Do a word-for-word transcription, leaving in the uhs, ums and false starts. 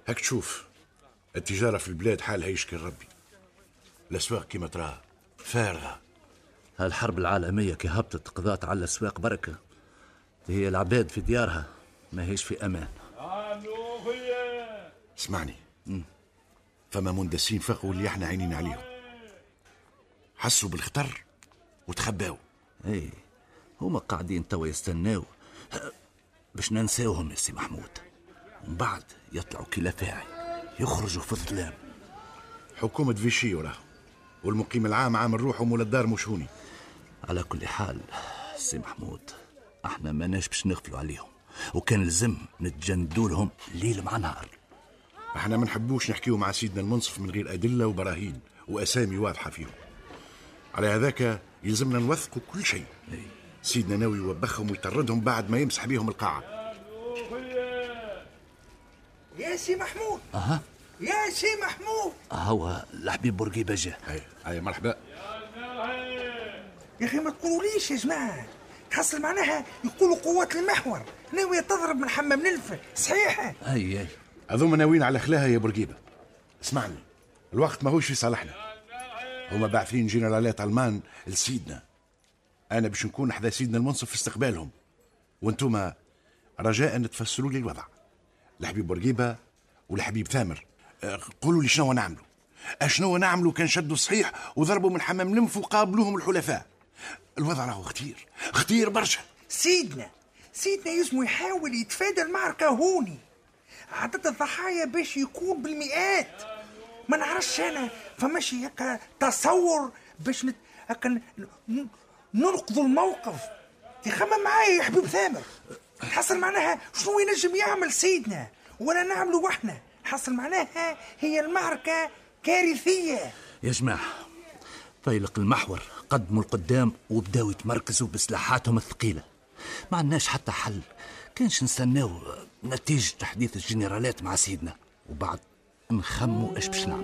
هاك تشوف التجارة في البلاد حالها يشكي ربي، الأسواق كما تراها فارغة. هالحرب العالمية كي هبطت قضات على الأسواق بركة، هي العباد في ديارها ما هيش في أمان. اسمعني، فما مندسين فقوا اللي احنا عينين عليهم، حسوا بالخطر وتخباوا. اي هما قاعدين توا يستناو باش ننساوهم يا سي محمود، ومن بعد يطلعوا كلا فاعل يخرجوا في الظلام. حكومة فيشي وراه، والمقيم العام عامل روحه مول الدار مشهوني. على كل حال سي محمود، احنا ماناش باش نغفلوا عليهم، وكان لزم نتجندوا لهم ليل مع نهار. احنا ما نحبوش نحكيو مع سيدنا المنصف من غير أدلة وبراهين وأسامي واضحة فيهم. على هذاك يلزمنا نوثقوا كل شيء. سيدنا ناوي يوبخهم ويطردهم بعد ما يمسح بيهم القاعة. يا سي محمود. أها يا سي محمود. هو الحبيب بورقيبة جا. هاي هاي مرحبا. يا أخي ما تقولوليش يا جماعة، تحصل معناها يقولوا قوات المحور ناوية تضرب من حمام نلفة، صحيحة؟ أي أي أظن ناويين على خلاها يا بورقيبة. اسمعني، الوقت ما هوش في صالحنا، هما باعثين جنرالات ألمان لسيدنا. أنا باش نكون حدا سيدنا المنصف في استقبالهم، وانتوما رجاء تفسروا لي الوضع. الحبيب بورقيبة والحبيب ثامر، قولوا لي شنو نعملوا؟ اشنو نعملوا كان شدوا صحيح وضربوا من حمام نمف وقابلوهم الحلفاء؟ الوضع راهو خطير خطير برشا. سيدنا سيدنا يسمو يحاول يتفادى المعركة هوني، عدد الضحايا باش يكون بالمئات. ما نعرفش انا فماشي هكا تصور باش نت... هكا ن... ننقذوا الموقف. تخمم معايا يا حبيب ثامر، حصل معناها شنو ينجم يعمل سيدنا ولا نعملوا احنا؟ حصل معناها هي المعركة كارثية يا جماعة. فيلق المحور قدموا القدام وبداوا يتمركزوا بسلاحاتهم الثقيلة، ما عندناش حتى حل، كانش نستناو نتيجة تحديث الجنرالات مع سيدنا وبعد نخموا ايش باش نعمل.